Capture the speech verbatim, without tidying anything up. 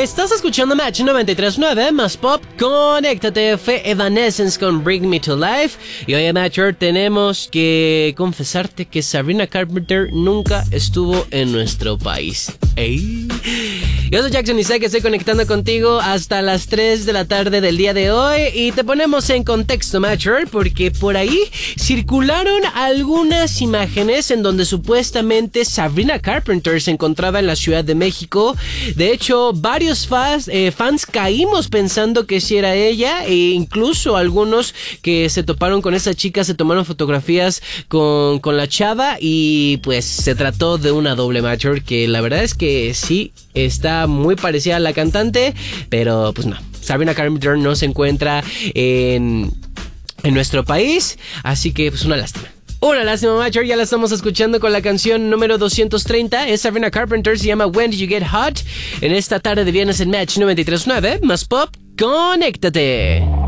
Estás escuchando Match noventa y tres punto nueve más Pop. Conéctate, fue Evanescence con Bring Me to Life. Y hoy, Matcher, tenemos que confesarte que Sabrina Carpenter nunca estuvo en nuestro país. ¡Ey! Yo soy Jackson y sé que estoy conectando contigo hasta las tres de la tarde del día de hoy. Y te ponemos en contexto, Matcher, porque por ahí circularon algunas imágenes en donde supuestamente Sabrina Carpenter se encontraba en la Ciudad de México. De hecho, varios fans, eh, fans caímos pensando que sí era ella, e incluso algunos que se toparon con esa chica se tomaron fotografías con, con la chava, y pues se trató de una doble Matcher que la verdad es que sí está muy parecida a la cantante, pero pues no, Sabrina Carpenter no se encuentra en, en nuestro país, así que pues una lástima. Una lástima, Matcher, ya la estamos escuchando con la canción número doscientos treinta. Es Sabrina Carpenter, se llama When Did You Get Hot. En esta tarde de viernes en Match noventa y tres punto nueve, más Pop, conéctate.